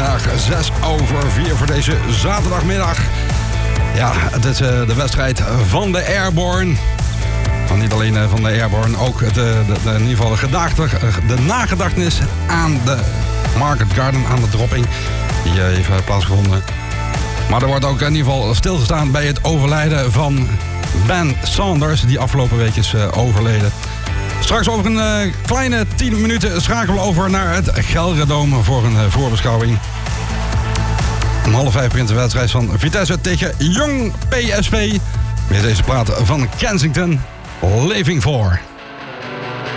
Goedemiddag, 4:06 voor deze zaterdagmiddag. Ja, het is de wedstrijd van de Airborne. Maar niet alleen van de Airborne, ook in ieder geval de nagedachtenis aan de Market Garden, aan de dropping. Die heeft plaatsgevonden. Maar er wordt ook in ieder geval stilgestaan bij het overlijden van Ben Saunders, die afgelopen week is overleden. Straks over een kleine 10 minuten schakelen we over naar het Gelredome voor een voorbeschouwing. Om 4:30 begint de wedstrijd van Vitesse tegen Jong PSV. Met deze plaat van Kensington, Living For.